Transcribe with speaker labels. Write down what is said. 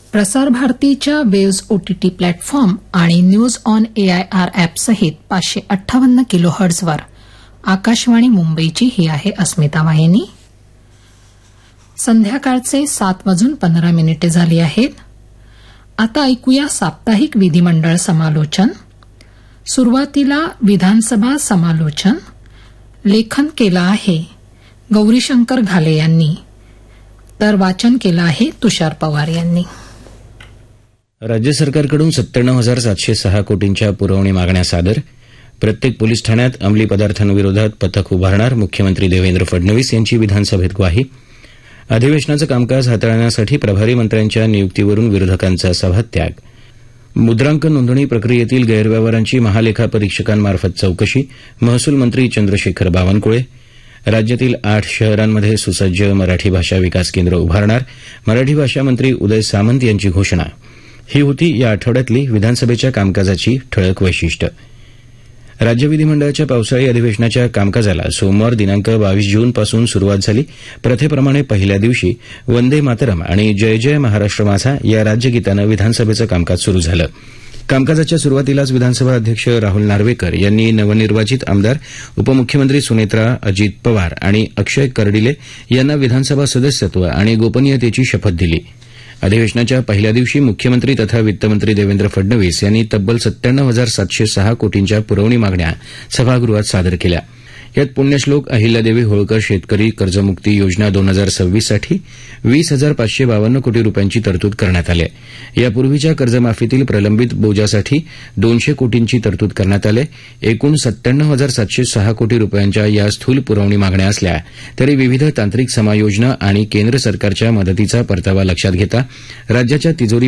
Speaker 1: प्रसार भारतीच्या waves OTT platform आणि न्यूज ऑन एआयआर ॲपसहित 558 किलोहर्ट्झवर आकाशवाणी मुंबईची ही आहे अस्मिता वाहिनी. संध्याकाळचे 7:15 झाली आहेत. आता ऐकूया साप्ताहिक विधिमंडळ समालोचन. सुरुवातीला विधानसभा समालोचन. लेखन केलं आहे गौरीशंकर घाले यांनी, तर वाचन केलं आहे तुषार पवार यांनी.
Speaker 2: राज्य सरकारकडून 97,706 कोटींच्या पुरवणी मागण्या सादर. प्रत्येक पोलीस ठाण्यात अंमली पदार्थांविरोधात पथक उभारणार, मुख्यमंत्री देवेंद्र फडणवीस यांची विधानसभेत ग्वाही. अधिवेशनाचं कामकाज हाताळण्यासाठी प्रभारी मंत्र्यांच्या नियुक्तीवरून विरोधकांचा सभात्याग. मुद्रांक नोंदणी प्रक्रियेतील गैरव्यवहारांची महालेखा परीक्षकांमार्फत चौकशी, महसूल मंत्री चंद्रशेखर बावनकुळे. राज्यातील 8 शहरांमध्ये सुसज्ज मराठी भाषा विकास केंद्र उभारणार, मराठी भाषा मंत्री उदय सामंत यांची घोषणा. ही होती या आठवड्यातली विधानसभेच्या कामकाजाची ठळक वैशिष्ट्य. राज्य विधिमंडळाच्या पावसाळी अधिवेशनाच्या कामकाजाला सोमवार दिनांक 22 जूनपासून सुरुवात झाली. प्रथेप्रमाणे पहिल्या दिवशी वंदे मातरम आणि जय जय महाराष्ट्र माझा या राज्यगीतानं विधानसभेचं कामकाज सुरू झालं. कामकाजाच्या सुरुवातीलाच विधानसभा अध्यक्ष राहुल नार्वेकर यांनी नवनिर्वाचित आमदार, उपमुख्यमंत्री सुनेत्रा अजित पवार आणि अक्षय कर्डिले यांना विधानसभा सदस्यत्व आणि गोपनीयतेची शपथ दिली. अधिवेशनाच्या पहिल्या दिवशी मुख्यमंत्री तथा वित्तमंत्री देवेंद्र फडणवीस यांनी तब्बल 97,706 कोटींच्या पुरवणी मागण्या सभागृहात सादर केल्या. यात पुण्यश्लोक अहिल्यादेवी होळकर शेतकरी कर्जमुक्ती योजना 2026 साठी 20,552 कोटी रुपयांची तरतूद करण्यात आली. यापूर्वीच्या कर्जमाफीतील प्रलंबित बोजासाठी 200 कोटींची तरतूद करण्यात आली. एकूण 97,706 कोटी रुपयांच्या या स्थूल पुरवणी मागण्या असल्या तरी विविध तांत्रिक समायोजनं आणि केंद्र सरकारच्या मदतीचा परतावा लक्षात घेता राज्याच्या तिजोरी